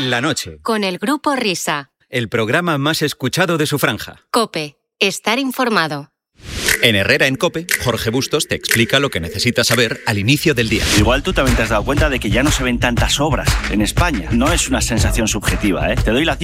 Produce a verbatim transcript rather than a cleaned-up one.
En la noche. Con el Grupo Risa. El programa más escuchado de su franja. COPE. Estar informado. En Herrera en COPE, Jorge Bustos te explica lo que necesitas saber al inicio del día. Igual tú también te has dado cuenta de que ya no se ven tantas obras en España. No es una sensación subjetiva, ¿eh? Te doy la